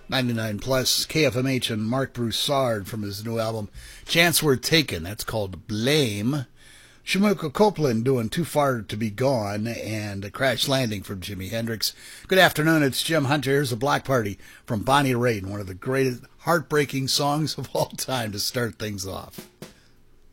99 plus KFMH and Mark Broussard from his new album Chance Worth Taken. That's called Blame. Shamuka Copeland doing Too Far to Be Gone, and a Crash Landing from Jimi Hendrix. Good afternoon, it's Jim Hunter. Here's a Block Party from Bonnie Raitt, one of the greatest heartbreaking songs of all time to start things off.